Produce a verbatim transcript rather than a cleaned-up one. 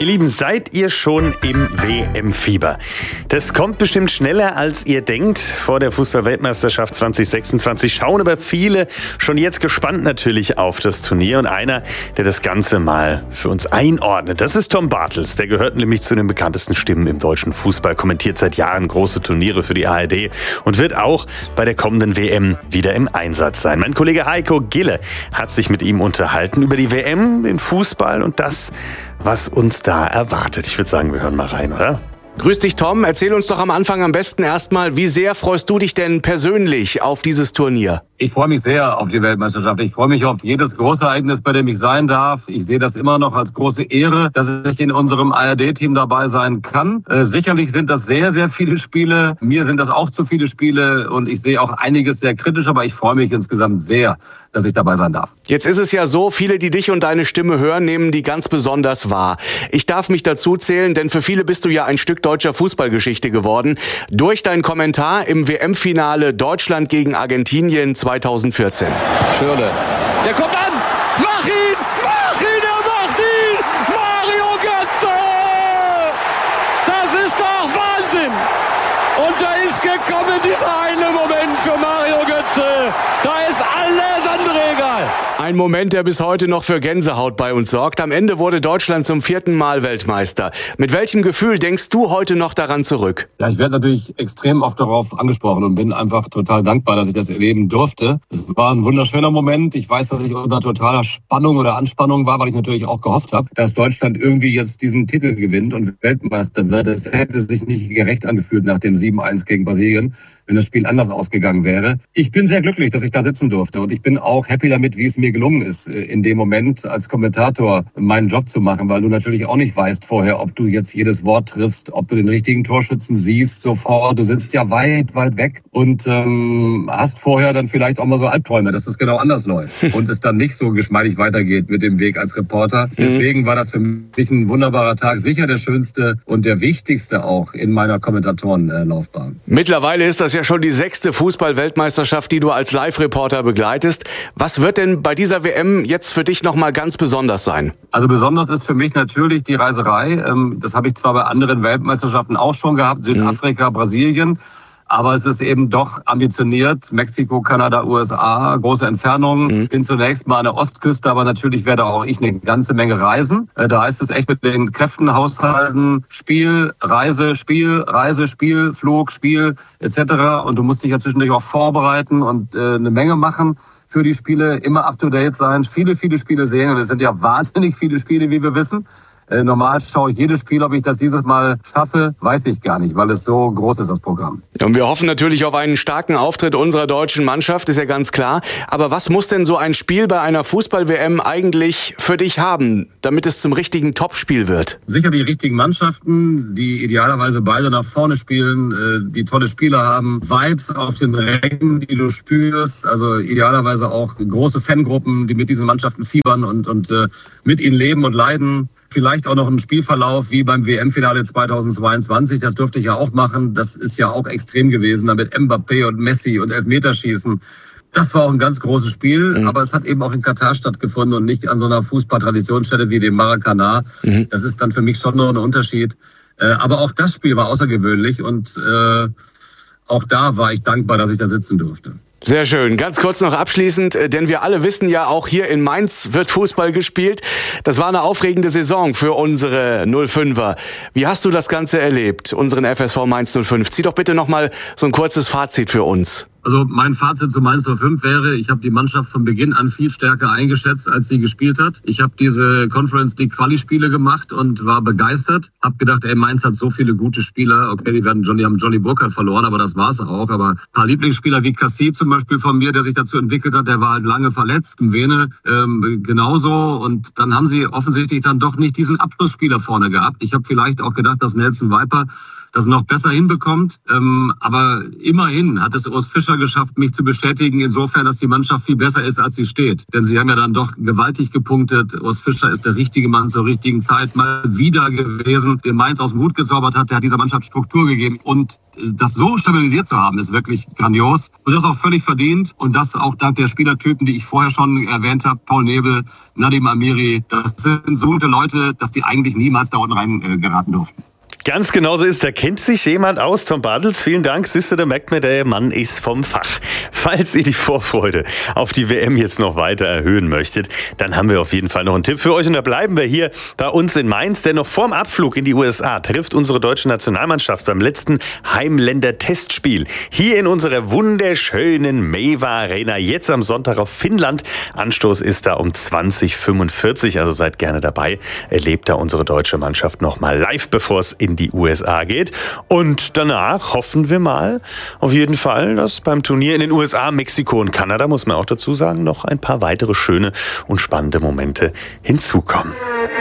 Ihr Lieben, seid ihr schon im W M-Fieber? Das kommt bestimmt schneller, als ihr denkt. Vor der Fußball-Weltmeisterschaft zwanzig sechsundzwanzig schauen aber viele schon jetzt gespannt natürlich auf das Turnier. Und einer, der das Ganze mal für uns einordnet, das ist Tom Bartels. Der gehört nämlich zu den bekanntesten Stimmen im deutschen Fußball, kommentiert seit Jahren große Turniere für die A R D und wird auch bei der kommenden W M wieder im Einsatz sein. Mein Kollege Heiko Gille hat sich mit ihm unterhalten über die W M, den Fußball und das, was uns da erwartet. Ich würde sagen, wir hören mal rein, oder? Grüß dich, Tom. Erzähl uns doch am Anfang am besten erstmal, wie sehr freust du dich denn persönlich auf dieses Turnier? Ich freue mich sehr auf die Weltmeisterschaft. Ich freue mich auf jedes Großereignis, bei dem ich sein darf. Ich sehe das immer noch als große Ehre, dass ich in unserem A R D-Team dabei sein kann. Äh, sicherlich sind das sehr, sehr viele Spiele. Mir sind das auch zu viele Spiele und ich sehe auch einiges sehr kritisch, aber ich freue mich insgesamt sehr, dass ich dabei sein darf. Jetzt ist es ja so, viele, die dich und deine Stimme hören, nehmen die ganz besonders wahr. Ich darf mich dazu zählen, denn für viele bist du ja ein Stück deutscher Fußballgeschichte geworden. Durch deinen Kommentar im W M-Finale Deutschland gegen Argentinien zweitausendvierzehn. Schürrle, der kommt an! Mach ihn! Mach ihn! Er macht ihn! Mario Götze! Das ist doch Wahnsinn! Und da ist gekommen dieser eine Moment für Mario Götze. Da ist alles andere egal. Ein Moment, der bis heute noch für Gänsehaut bei uns sorgt. Am Ende wurde Deutschland zum vierten Mal Weltmeister. Mit welchem Gefühl denkst du heute noch daran zurück? Ja, ich werde natürlich extrem oft darauf angesprochen und bin einfach total dankbar, dass ich das erleben durfte. Es war ein wunderschöner Moment. Ich weiß, dass ich unter totaler Spannung oder Anspannung war, weil ich natürlich auch gehofft habe, dass Deutschland irgendwie jetzt diesen Titel gewinnt und Weltmeister wird. Es hätte sich nicht gerecht angefühlt nach dem sieben eins gegen Brasilien, wenn das Spiel anders ausgegangen wäre. Ich bin sehr glücklich, dass ich da sitzen durfte und ich bin auch happy damit, wie es mir gelungen ist, in dem Moment als Kommentator meinen Job zu machen, weil du natürlich auch nicht weißt vorher, ob du jetzt jedes Wort triffst, ob du den richtigen Torschützen siehst sofort. Du sitzt ja weit, weit weg und ähm, hast vorher dann vielleicht auch mal so Albträume, dass es genau anders läuft und es dann nicht so geschmeidig weitergeht mit dem Weg als Reporter. Deswegen war das für mich ein wunderbarer Tag, sicher der schönste und der wichtigste auch in meiner Kommentatorenlaufbahn. Mittlerweile ist das ja schon die sechste Fußball-Weltmeisterschaft, die du als Live-Reporter begleitest. Was wird denn bei dieser W M jetzt für dich nochmal ganz besonders sein? Also besonders ist für mich natürlich die Reiserei. Das habe ich zwar bei anderen Weltmeisterschaften auch schon gehabt, Südafrika, mhm. Brasilien. Aber es ist eben doch ambitioniert. Mexiko, Kanada, U S A, große Entfernungen. Ich mhm. bin zunächst mal an der Ostküste, aber natürlich werde auch ich eine ganze Menge reisen. Da heißt es echt mit den Kräften haushalten. Spiel, Reise, Spiel, Reise, Spiel, Flug, Spiel et cetera. Und du musst dich ja zwischendurch auch vorbereiten und äh, eine Menge machen für die Spiele. Immer up-to-date sein, viele, viele Spiele sehen. Und es sind ja wahnsinnig viele Spiele, wie wir wissen. Äh, normal schaue ich jedes Spiel, ob ich das dieses Mal schaffe, weiß ich gar nicht, weil es so groß ist, das Programm. Und wir hoffen natürlich auf einen starken Auftritt unserer deutschen Mannschaft, ist ja ganz klar. Aber was muss denn so ein Spiel bei einer Fußball-W M eigentlich für dich haben, damit es zum richtigen Topspiel wird? Sicher die richtigen Mannschaften, die idealerweise beide nach vorne spielen, äh, die tolle Spieler haben, Vibes auf den Rängen, die du spürst, also idealerweise auch große Fangruppen, die mit diesen Mannschaften fiebern und, und äh, mit ihnen leben und leiden. Vielleicht auch noch ein Spielverlauf wie beim W M-Finale zweitausendzweiundzwanzig. Das durfte ich ja auch machen. Das ist ja auch extrem gewesen, da mit Mbappé und Messi und Elfmeterschießen. Das war auch ein ganz großes Spiel, mhm. aber es hat eben auch in Katar stattgefunden und nicht an so einer Fußball-Traditionsstätte wie dem Maracanã. Mhm. Das ist dann für mich schon noch ein Unterschied. Aber auch das Spiel war außergewöhnlich und äh, auch da war ich dankbar, dass ich da sitzen durfte. Sehr schön. Ganz kurz noch abschließend, denn wir alle wissen ja, auch hier in Mainz wird Fußball gespielt. Das war eine aufregende Saison für unsere null fünfer. Wie hast du das Ganze erlebt, unseren F S V Mainz null fünf? Zieh doch bitte noch mal so ein kurzes Fazit für uns. Also mein Fazit zu Mainz null fünf wäre, ich habe die Mannschaft von Beginn an viel stärker eingeschätzt, als sie gespielt hat. Ich habe diese Conference League Quali-Spiele gemacht und war begeistert. Hab gedacht, ey, Mainz hat so viele gute Spieler. Okay, die werden Johnny, haben Johnny Burkhardt verloren, aber das war's auch. Aber ein paar Lieblingsspieler wie Cassie zum Beispiel von mir, der sich dazu entwickelt hat, der war halt lange verletzt. Vene ähm, genauso. Und dann haben sie offensichtlich dann doch nicht diesen Abschlussspieler vorne gehabt. Ich habe vielleicht auch gedacht, dass Nelson Viper das noch besser hinbekommt. Ähm, aber immerhin hat es Urs Fischer Fischer geschafft, mich zu bestätigen, insofern, dass die Mannschaft viel besser ist, als sie steht. Denn sie haben ja dann doch gewaltig gepunktet. Urs Fischer ist der richtige Mann zur richtigen Zeit mal wieder gewesen, der Mainz aus dem Hut gezaubert hat. Der hat dieser Mannschaft Struktur gegeben. Und das so stabilisiert zu haben, ist wirklich grandios. Und das auch völlig verdient. Und das auch dank der Spielertypen, die ich vorher schon erwähnt habe. Paul Nebel, Nadim Amiri. Das sind so gute Leute, dass die eigentlich niemals da unten rein äh, geraten durften. Ganz genau so ist. Da kennt sich jemand aus. Tom Bartels, vielen Dank. Siehste, da merkt man, der Mann ist vom Fach. Falls ihr die Vorfreude auf die W M jetzt noch weiter erhöhen möchtet, dann haben wir auf jeden Fall noch einen Tipp für euch. Und da bleiben wir hier bei uns in Mainz, denn noch vorm Abflug in die U S A trifft unsere deutsche Nationalmannschaft beim letzten Heimländer-Testspiel hier in unserer wunderschönen Meva Arena jetzt am Sonntag auf Finnland. Anstoß ist da um zwanzig Uhr fünfundvierzig, also seid gerne dabei. Erlebt da unsere deutsche Mannschaft noch mal live, bevor es in die U S A geht. Und danach hoffen wir mal auf jeden Fall, dass beim Turnier in den U S A, Mexiko und Kanada, muss man auch dazu sagen, noch ein paar weitere schöne und spannende Momente hinzukommen.